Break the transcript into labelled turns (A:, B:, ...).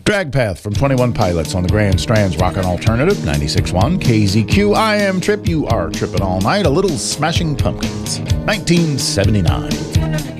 A: Drag Path from 21 Pilots on the Grand Strand's Rockin' Alternative, 96.1 KZQ. I am Trip, you are tripping all night. A little Smashing Pumpkins, 1979.